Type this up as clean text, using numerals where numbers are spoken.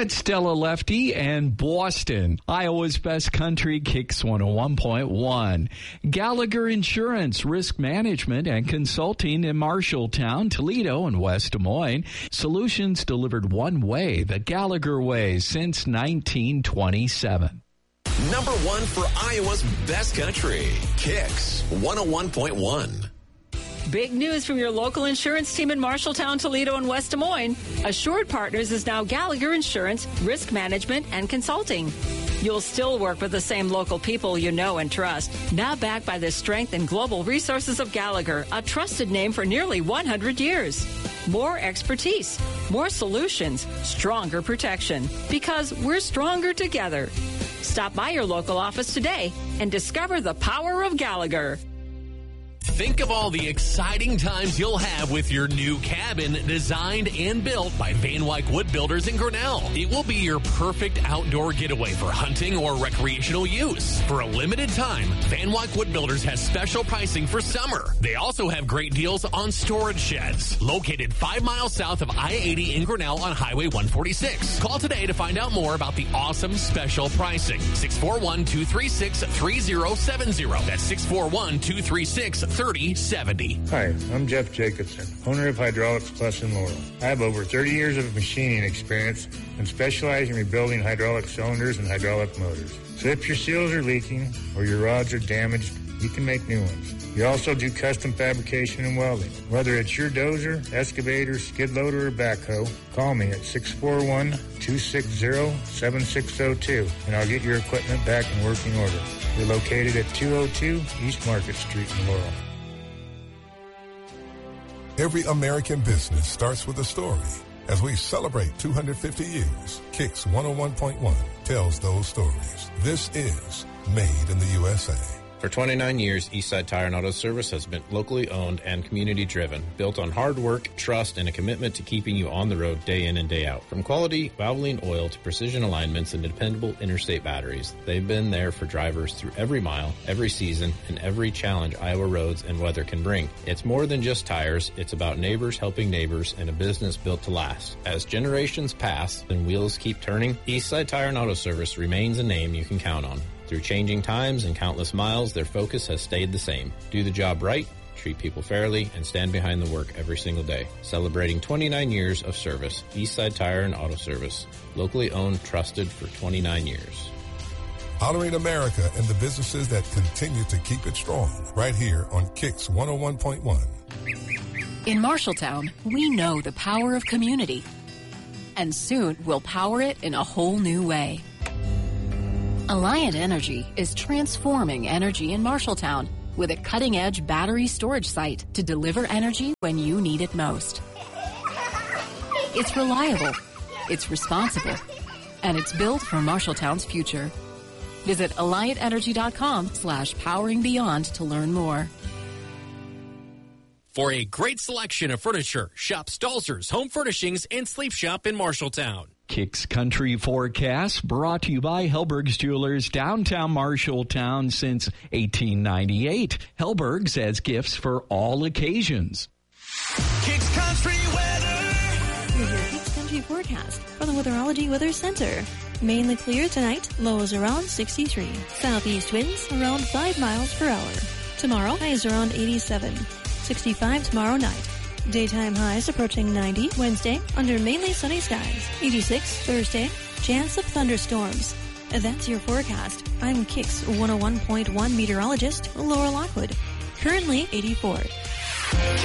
It's Stella Lefty and Boston. Iowa's Best Country Kicks 101.1. Gallagher Insurance, Risk Management and Consulting in Marshalltown, Toledo, and West Des Moines. Solutions delivered one way, the Gallagher way, since 1927. Number one for Iowa's Best Country, Kicks 101.1. Big news from your local insurance team in Marshalltown, Toledo, and West Des Moines. Assured Partners is now Gallagher Insurance, Risk Management, and Consulting. You'll still work with the same local people you know and trust. Now backed by the strength and global resources of Gallagher, a trusted name for nearly 100 years. More expertise, more solutions, stronger protection. Because we're stronger together. Stop by your local office today and discover the power of Gallagher. Think of all the exciting times you'll have with your new cabin designed and built by Van Wyck Wood Builders in Grinnell. It will be your perfect outdoor getaway for hunting or recreational use. For a limited time, Van Wyck Wood Builders has special pricing for summer. They also have great deals on storage sheds. Located 5 miles south of I-80 in Grinnell on Highway 146. Call today to find out more about the awesome special pricing. 641-236-3070. That's 641-236-3070. Hi, I'm Jeff Jacobson, owner of Hydraulics Plus in Laurel. I have over 30 years of machining experience and specialize in rebuilding hydraulic cylinders and hydraulic motors. So if your seals are leaking or your rods are damaged, you can make new ones. We also do custom fabrication and welding. Whether it's your dozer, excavator, skid loader, or backhoe, call me at 641-260-7602, and I'll get your equipment back in working order. We're located at 202 East Market Street in Laurel. Every American business starts with a story. As we celebrate 250 years, Kicks 101.1 tells those stories. This is Made in the USA. For 29 years, Eastside Tire and Auto Service has been locally owned and community-driven, built on hard work, trust, and a commitment to keeping you on the road day in and day out. From quality Valvoline oil to precision alignments and dependable interstate batteries, they've been there for drivers through every mile, every season, and every challenge Iowa roads and weather can bring. It's more than just tires. It's about neighbors helping neighbors and a business built to last. As generations pass and wheels keep turning, Eastside Tire and Auto Service remains a name you can count on. Through changing times and countless miles, their focus has stayed the same. Do the job right, treat people fairly, and stand behind the work every single day. Celebrating 29 years of service, Eastside Tire and Auto Service. Locally owned, trusted for 29 years. Honoring America and the businesses that continue to keep it strong. Right here on Kicks 101.1. In Marshalltown, we know the power of community. And soon we'll power it in a whole new way. Alliant Energy is transforming energy in Marshalltown with a cutting-edge battery storage site to deliver energy when you need it most. It's reliable, it's responsible, and it's built for Marshalltown's future. Visit AlliantEnergy.com/poweringbeyond to learn more. For a great selection of furniture, shop Stalzer's Home Furnishings and Sleep Shop in Marshalltown. Kicks Country Forecast brought to you by Helberg's Jewelers, downtown Marshalltown since 1898. Helberg's has gifts for all occasions. Kicks Country weather. Here's your Kicks Country forecast from the Weatherology Weather Center. Mainly clear tonight, lows around 63. Southeast winds around 5 miles per hour. Tomorrow, highs around 87. 65 tomorrow night. Daytime highs approaching 90 Wednesday under mainly sunny skies. 86 Thursday. Chance of thunderstorms. That's your forecast. I'm Kicks 101.1 meteorologist Laura Lockwood. Currently 84.